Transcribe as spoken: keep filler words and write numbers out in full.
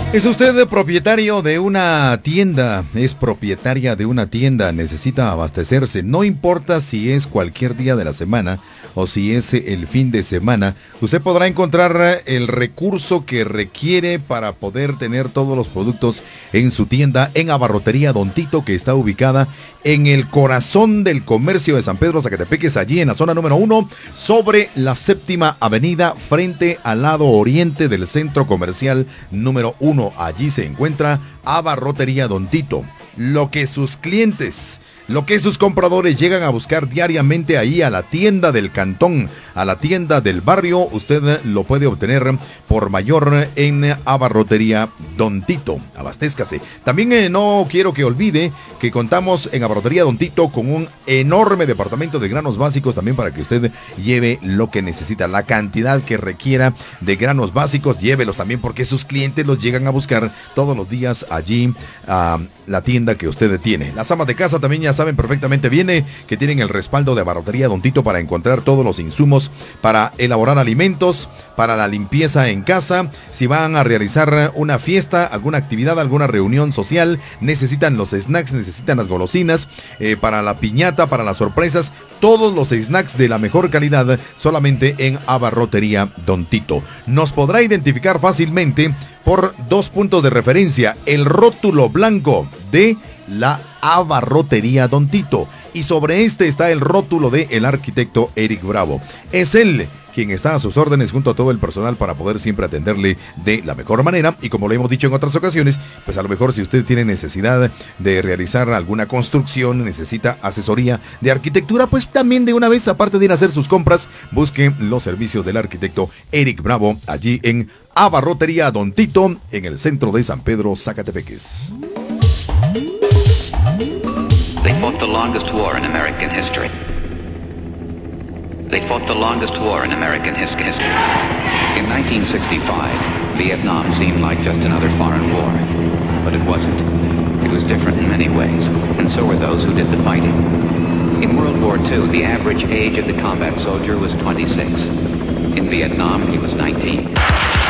¿Es usted propietario de una tienda? ¿Es propietaria de una tienda? ¿Necesita abastecerse? No importa si es cualquier día de la semana o si es el fin de semana, usted podrá encontrar el recurso que requiere para poder tener todos los productos en su tienda en Abarrotería Don Tito, que está ubicada en el corazón del comercio de San Pedro Zacatepeques, allí en la zona número uno, sobre la séptima avenida, frente al lado oriente del centro comercial número uno. Allí se encuentra Abarrotería Don Tito. Lo que sus clientes, lo que sus compradores llegan a buscar diariamente ahí a la tienda del cantón, a la tienda del barrio, usted lo puede obtener por mayor en Abarrotería Don Tito. Abastézcase. También eh, no quiero que olvide que contamos en Abarrotería Don Tito con un enorme departamento de granos básicos también para que usted lleve lo que necesita, la cantidad que requiera de granos básicos, llévelos también porque sus clientes los llegan a buscar todos los días allí a la tienda que usted tiene. Las amas de casa también ya saben perfectamente bien eh, que tienen el respaldo de Abarrotería Don Tito para encontrar todos los insumos para elaborar alimentos, para la limpieza en casa. Si van a realizar una fiesta, alguna actividad, alguna reunión social, necesitan los snacks, necesitan las golosinas, eh, para la piñata, para las sorpresas, todos los snacks de la mejor calidad solamente en Abarrotería Don Tito. Nos podrá identificar fácilmente por dos puntos de referencia: el rótulo blanco de la Abarrotería Don Tito, y sobre este está el rótulo de el arquitecto Eric Bravo. Es él quien está a sus órdenes junto a todo el personal para poder siempre atenderle de la mejor manera. Y como lo hemos dicho en otras ocasiones, pues a lo mejor si usted tiene necesidad de realizar alguna construcción, necesita asesoría de arquitectura, pues también de una vez, aparte de ir a hacer sus compras, busque los servicios del arquitecto Eric Bravo allí en Abarrotería Don Tito, en el centro de San Pedro Zacatepeques. They fought the longest war in American history. They fought the longest war in American his- history. In nineteen sixty-five, Vietnam seemed like just another foreign war. But it wasn't. It was different in many ways, and so were those who did the fighting. In World War Two, the average age of the combat soldier was twenty-six. In Vietnam, he was nineteen.